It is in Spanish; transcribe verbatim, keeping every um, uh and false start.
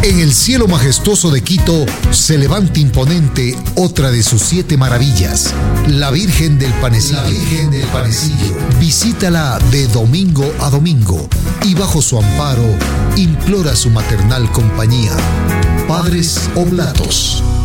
En el cielo majestuoso de Quito se levanta imponente otra de sus siete maravillas, la Virgen del Panecillo. La Virgen del Panecillo. Visítala de domingo a domingo y bajo su amparo implora su maternal compañía. Padres Oblatos.